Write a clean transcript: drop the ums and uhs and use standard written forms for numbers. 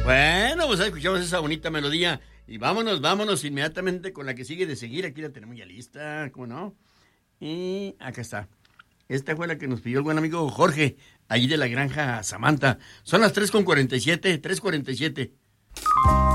Bueno, pues escuchamos esa bonita melodía y vámonos inmediatamente con la que sigue de seguir. Aquí la tenemos ya lista, ¿cómo no? Y acá está. Esta fue la que nos pidió el buen amigo Jorge, allí de la granja Samantha. Son las 3:47, 3:47.